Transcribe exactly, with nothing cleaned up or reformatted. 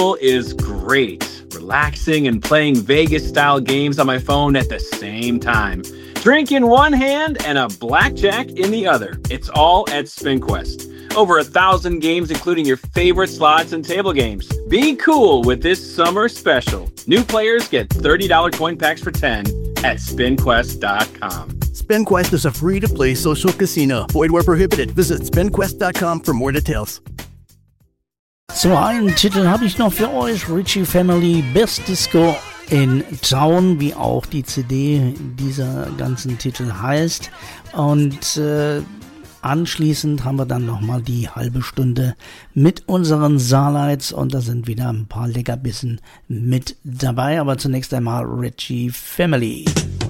is great. Relaxing and playing Vegas-style games on my phone at the same time. Drink in one hand and a blackjack in the other. It's all at SpinQuest. Over a thousand games, including your favorite slots and table games. Be cool with this summer special. New players get thirty dollars coin packs for ten at spin quest dot com. SpinQuest is a free-to-play social casino. Void where prohibited. Visit spin quest dot com for more details. So, einen Titel habe ich noch für euch. Ritchie Family, Best Disco in Town, wie auch die C D dieser ganzen Titel heißt. Und äh, anschließend haben wir dann nochmal die halbe Stunde mit unseren Saarlights und da sind wieder ein paar Leckerbissen mit dabei. Aber zunächst einmal Ritchie Family.